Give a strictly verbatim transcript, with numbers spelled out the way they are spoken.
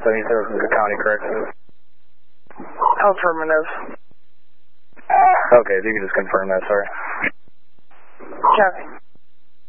seven, you said it was in the county, correct? Affirmative. Okay, if you could just confirm that, sorry. Okay.